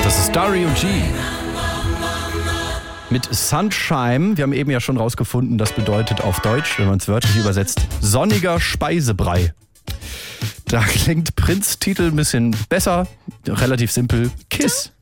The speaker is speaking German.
Das ist Dario G. Mit Sunshine. Wir haben eben ja schon rausgefunden, das bedeutet auf Deutsch, wenn man es wörtlich übersetzt, sonniger Speisebrei. Da klingt Prinz' Titel ein bisschen besser, relativ simpel, Kiss.